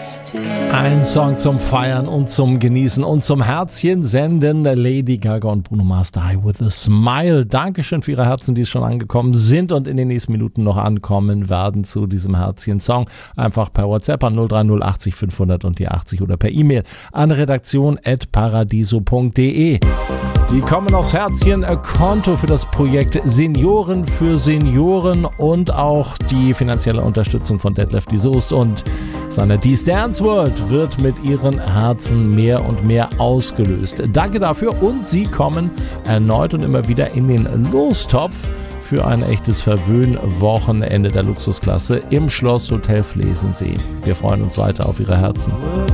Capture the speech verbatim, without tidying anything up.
Ein Song zum Feiern und zum Genießen und zum Herzchen senden. Lady Gaga und Bruno Mars, Die With A Smile. Dankeschön für Ihre Herzen, die schon angekommen sind und in den nächsten Minuten noch ankommen werden zu diesem Herzchen-Song. Einfach per WhatsApp an null drei null achtzig fünfhundert und die achtzig oder per E-Mail an redaktion at paradiso punkt de. Die kommen aufs Herzchen-Konto für das Projekt Senioren für Senioren und auch die finanzielle Unterstützung von Detlef die Soest und seine D's Dance World wird mit ihren Herzen mehr und mehr ausgelöst. Danke dafür und Sie kommen erneut und immer wieder in den Lostopf für ein echtes Verwöhn-Wochenende der Luxusklasse im Schloss Hotel Flesensee. Wir freuen uns weiter auf Ihre Herzen.